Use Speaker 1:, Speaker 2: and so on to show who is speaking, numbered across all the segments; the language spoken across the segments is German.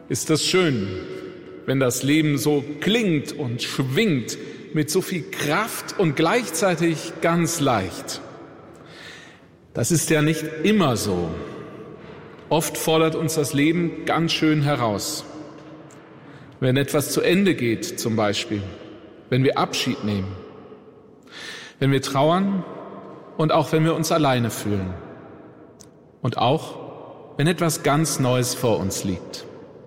Speaker 1: Ist das schön, wenn das Leben so klingt und schwingt mit so viel Kraft und gleichzeitig ganz leicht. Das ist ja nicht immer so. Oft fordert uns das Leben ganz schön heraus. Wenn etwas zu Ende geht zum Beispiel, wenn wir Abschied nehmen, wenn wir trauern und auch wenn wir uns alleine fühlen und auch wenn etwas ganz Neues vor uns liegt.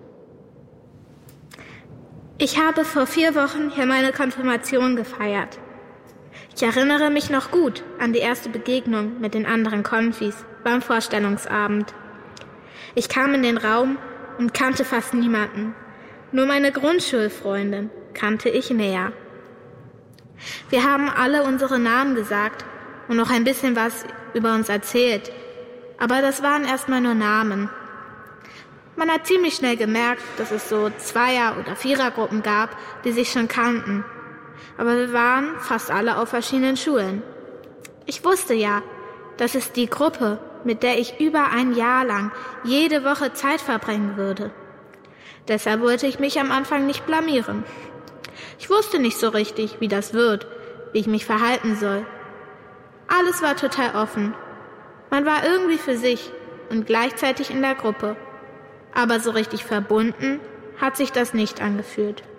Speaker 2: Ich habe vor 4 Wochen hier meine Konfirmation gefeiert. Ich erinnere mich noch gut an die erste Begegnung mit den anderen Konfis beim Vorstellungsabend. Ich kam in den Raum und kannte fast niemanden. Nur meine Grundschulfreundin kannte ich näher. Wir haben alle unsere Namen gesagt und noch ein bisschen was über uns erzählt. Aber das waren erstmal nur Namen. Man hat ziemlich schnell gemerkt, dass es so 2er- oder 4er-Gruppen gab, die sich schon kannten. Aber wir waren fast alle auf verschiedenen Schulen. Ich wusste ja, das ist die Gruppe, mit der ich über ein Jahr lang jede Woche Zeit verbringen würde. Deshalb wollte ich mich am Anfang nicht blamieren. Ich wusste nicht so richtig, wie das wird, wie ich mich verhalten soll. Alles war total offen. Man war irgendwie für sich und gleichzeitig in der Gruppe. Aber so richtig verbunden hat sich das nicht angefühlt.